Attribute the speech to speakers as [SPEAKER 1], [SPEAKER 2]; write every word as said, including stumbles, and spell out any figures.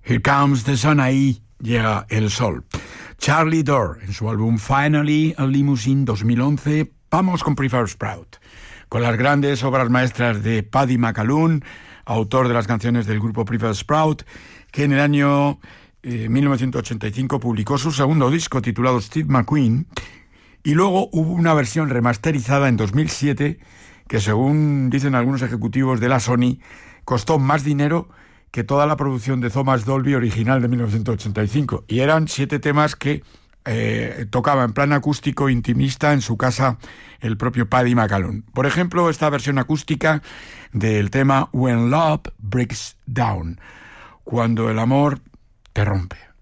[SPEAKER 1] Here Comes the Sun, ahí llega el sol. Charlie Dore, en su álbum Finally a Limousine dos mil once, vamos con Preferred Sprout, con las grandes obras maestras de Paddy McAloon, autor de las canciones del grupo Preferred Sprout, que en el año eh, mil novecientos ochenta y cinco publicó su segundo disco titulado Steve McQueen, y luego hubo una versión remasterizada en dos mil siete que, según dicen algunos ejecutivos de la Sony, costó más dinero que toda la producción de Thomas Dolby original de mil novecientos ochenta y cinco. Y eran siete temas que eh, tocaba en plan acústico intimista en su casa el propio Paddy McAloon. Por ejemplo, esta versión acústica del tema When Love Breaks Down, cuando el amor te rompe.